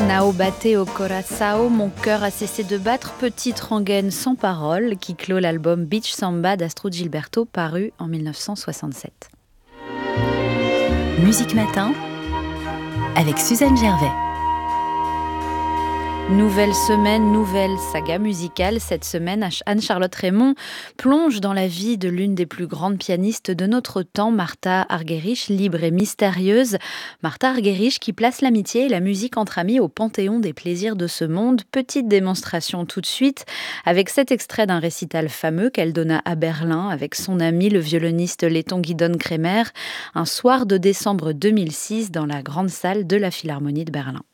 Nao bate au coração, mon cœur a cessé de battre, petite rengaine sans parole, qui clôt l'album Beach Samba d'Astrud Gilberto, paru en 1967. Musique Matin, avec Suzanne Gervais. Nouvelle semaine, nouvelle saga musicale. Cette semaine, Anne-Charlotte Raymond plonge dans la vie de l'une des plus grandes pianistes de notre temps, Martha Argerich, libre et mystérieuse. Martha Argerich qui place l'amitié et la musique entre amis au panthéon des plaisirs de ce monde. Petite démonstration tout de suite avec cet extrait d'un récital fameux qu'elle donna à Berlin avec son ami le violoniste letton Gidon Kremer, un soir de décembre 2006 dans la grande salle de la Philharmonie de Berlin.